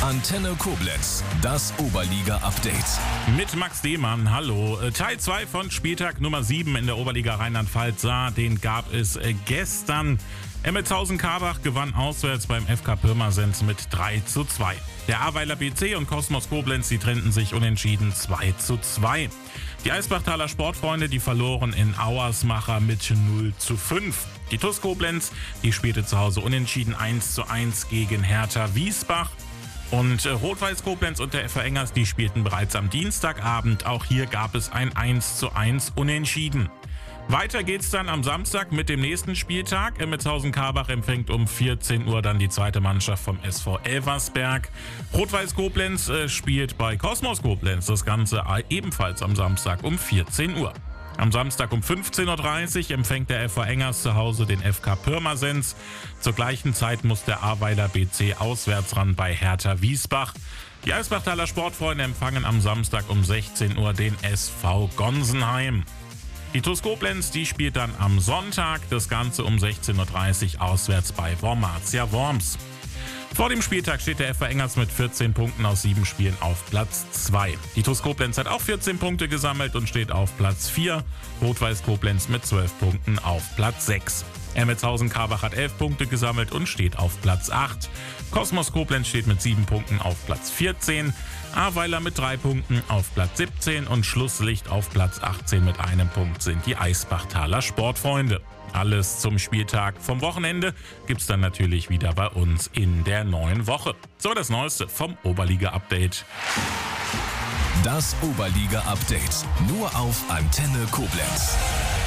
Antenne Koblenz, das Oberliga-Update. Mit Max Demann, hallo. Teil 2 von Spieltag Nummer 7 in der Oberliga Rheinland-Pfalz. Den gab es gestern. Emmelshausen-Karbach gewann auswärts beim FK Pirmasens mit 3:2. Der Ahrweiler BC und Kosmos Koblenz, die trennten sich unentschieden 2:2. Die Eisbachtaler Sportfreunde, die verloren in Auersmacher mit 0:5. Die TuS Koblenz, die spielte zu Hause unentschieden 1:1 gegen Hertha Wiesbach. Und Rot-Weiß Koblenz und der FV Engers, die spielten bereits am Dienstagabend. Auch hier gab es ein 1:1 Unentschieden. Weiter geht's dann am Samstag mit dem nächsten Spieltag. Emmelshausen-Karbach empfängt um 14 Uhr dann die zweite Mannschaft vom SV Elversberg. Rot-Weiß Koblenz spielt bei Kosmos Koblenz. Das Ganze ebenfalls am Samstag um 14 Uhr. Am Samstag um 15:30 Uhr empfängt der FV Engers zu Hause den FK Pirmasens. Zur gleichen Zeit muss der Ahrweiler BC auswärts ran bei Hertha Wiesbach. Die Eisbachtaler Sportfreunde empfangen am Samstag um 16 Uhr den SV Gonsenheim. Die TuS Koblenz, die spielt dann am Sonntag, das Ganze um 16:30 Uhr auswärts bei Wormatia Worms. Vor dem Spieltag steht der FV Engers mit 14 Punkten aus 7 Spielen auf Platz 2. Die TuS Koblenz hat auch 14 Punkte gesammelt und steht auf Platz 4. Rot-Weiß Koblenz mit 12 Punkten auf Platz 6. Emmelshausen-Karbach hat 11 Punkte gesammelt und steht auf Platz 8. Kosmos Koblenz steht mit 7 Punkten auf Platz 14. Ahrweiler mit 3 Punkten auf Platz 17 und Schlusslicht auf Platz 18 mit 1 Punkt sind die Eisbachtaler Sportfreunde. Alles zum Spieltag vom Wochenende gibt's dann natürlich wieder bei uns in der neuen Woche. So, das Neueste vom Oberliga-Update. Das Oberliga-Update nur auf Antenne Koblenz.